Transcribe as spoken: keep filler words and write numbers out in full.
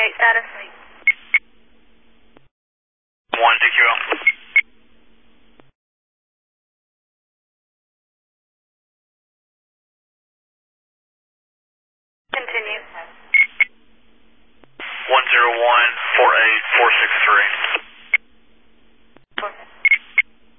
twenty-eight status. one D Q L. Continue. one zero one four eight four six three.